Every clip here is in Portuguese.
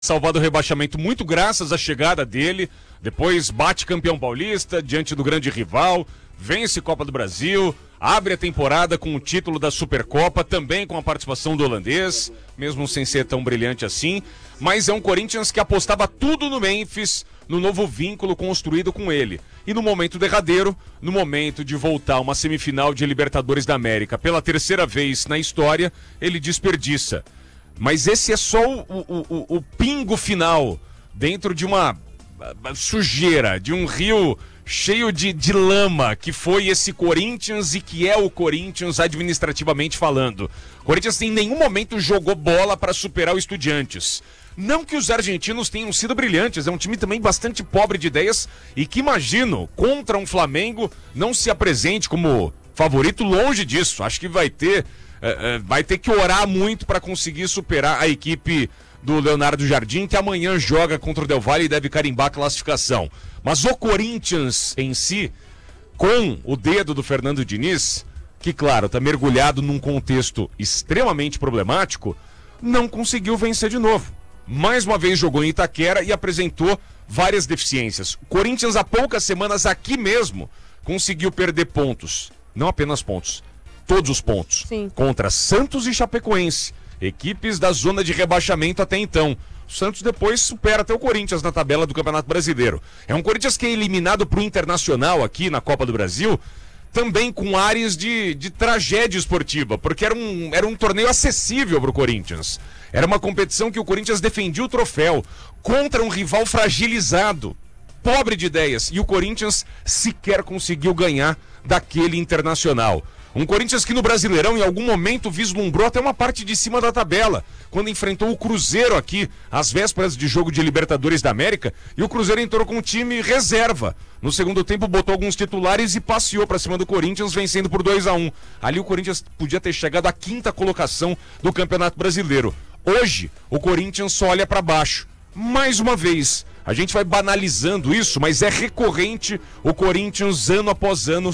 salvado o rebaixamento muito graças à chegada dele, depois bate campeão paulista diante do grande rival, vence Copa do Brasil, abre a temporada com o título da Supercopa, também com a participação do holandês, mesmo sem ser tão brilhante assim, mas é um Corinthians que apostava tudo no Memphis, no novo vínculo construído com ele. E no momento derradeiro, no momento de voltar a uma semifinal de Libertadores da América, pela terceira vez na história, ele desperdiça. Mas esse é só o pingo final dentro de uma sujeira, de um rio cheio de lama, que foi esse Corinthians e que é o Corinthians administrativamente falando. O Corinthians em nenhum momento jogou bola para superar o Estudiantes. Não que os argentinos tenham sido brilhantes, é um time também bastante pobre de ideias e que, imagino, contra um Flamengo, não se apresente como favorito, longe disso. Acho que vai ter que orar muito para conseguir superar a equipe do Leonardo Jardim, que amanhã joga contra o Del Valle e deve carimbar a classificação. Mas o Corinthians em si, com o dedo do Fernando Diniz, que claro, está mergulhado num contexto extremamente problemático, não conseguiu vencer de novo. Mais uma vez jogou em Itaquera e apresentou várias deficiências. O Corinthians há poucas semanas aqui mesmo conseguiu perder pontos, não apenas pontos, todos os pontos. Sim. Contra Santos e Chapecoense, equipes da zona de rebaixamento até então. O Santos depois supera até o Corinthians na tabela do Campeonato Brasileiro. É um Corinthians que é eliminado para o Internacional aqui na Copa do Brasil, também com áreas de tragédia esportiva, porque era um torneio acessível para o Corinthians. Era uma competição que o Corinthians defendia o troféu contra um rival fragilizado, pobre de ideias, e o Corinthians sequer conseguiu ganhar daquele Internacional. Um Corinthians que no Brasileirão em algum momento vislumbrou até uma parte de cima da tabela, quando enfrentou o Cruzeiro aqui, às vésperas de jogo de Libertadores da América, e o Cruzeiro entrou com um time reserva. No segundo tempo botou alguns titulares e passeou para cima do Corinthians, vencendo por 2-1. Ali o Corinthians podia ter chegado à 5ª colocação do Campeonato Brasileiro. Hoje, o Corinthians só olha para baixo. Mais uma vez, a gente vai banalizando isso, mas é recorrente o Corinthians, ano após ano,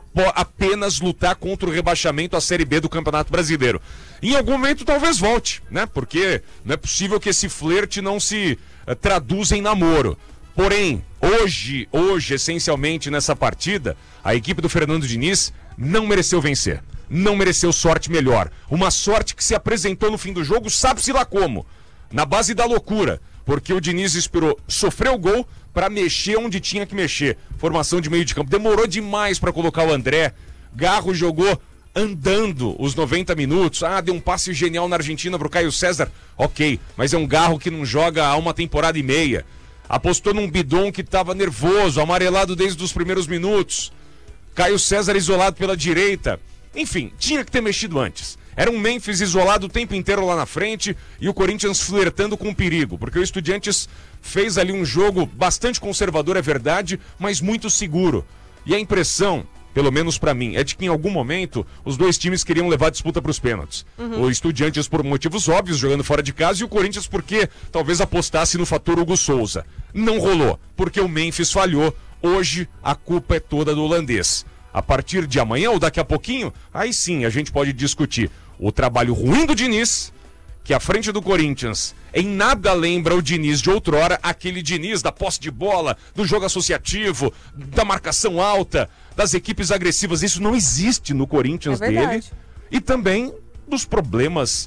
apenas lutar contra o rebaixamento à Série B do Campeonato Brasileiro. Em algum momento talvez volte, né? Porque não é possível que esse flerte não se traduza em namoro. Porém, hoje, essencialmente nessa partida, a equipe do Fernando Diniz não mereceu vencer. Não mereceu sorte melhor. Uma sorte que se apresentou no fim do jogo, sabe-se lá como. Na base da loucura. Porque o Diniz esperou sofrer o gol para mexer onde tinha que mexer. Formação de meio de campo. Demorou demais para colocar o André. Garro jogou andando os 90 minutos. Deu um passe genial na Argentina pro Caio César. Ok, mas é um Garro que não joga há uma temporada e meia. Apostou num Bidon que estava nervoso, amarelado desde os primeiros minutos. Caio César isolado pela direita. Enfim, tinha que ter mexido antes. Era um Memphis isolado o tempo inteiro lá na frente e o Corinthians flertando com o perigo, porque o Estudiantes fez ali um jogo bastante conservador, é verdade, mas muito seguro. E a impressão, pelo menos pra mim, é de que em algum momento os dois times queriam levar a disputa pros pênaltis. O Estudiantes por motivos óbvios, jogando fora de casa, e o Corinthians porque talvez apostasse no fator Hugo Souza. Não rolou, porque o Memphis falhou. Hoje a culpa é toda do holandês. A partir de amanhã ou daqui a pouquinho, aí sim a gente pode discutir o trabalho ruim do Diniz, que à frente do Corinthians em nada lembra o Diniz de outrora, aquele Diniz da posse de bola, do jogo associativo, da marcação alta, das equipes agressivas. Isso não existe no Corinthians dele. E também dos problemas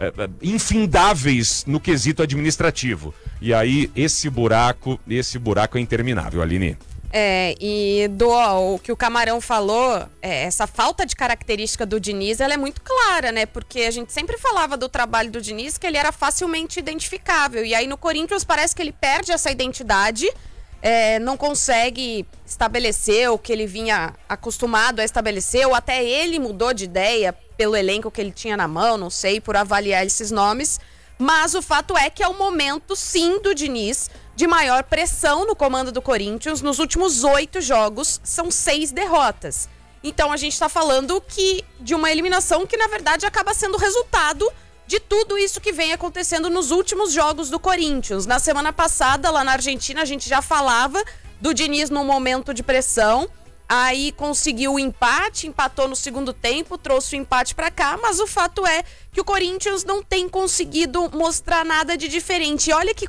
infindáveis no quesito administrativo. E aí esse buraco é interminável, Aline. E o que o Camarão falou, essa falta de característica do Diniz, ela é muito clara, né? Porque a gente sempre falava do trabalho do Diniz, que ele era facilmente identificável. E aí no Corinthians parece que ele perde essa identidade, não consegue estabelecer o que ele vinha acostumado a estabelecer, ou até ele mudou de ideia pelo elenco que ele tinha na mão, não sei, por avaliar esses nomes. Mas o fato é que é o momento, sim, do Diniz de maior pressão no comando do Corinthians. Nos últimos 8 jogos, são 6 derrotas. Então a gente está falando de uma eliminação que, na verdade, acaba sendo resultado de tudo isso que vem acontecendo nos últimos jogos do Corinthians. Na semana passada, lá na Argentina, a gente já falava do Diniz num momento de pressão. aí conseguiu o empate, empatou no segundo tempo, trouxe o empate pra cá, mas o fato é que o Corinthians não tem conseguido mostrar nada de diferente. E olha que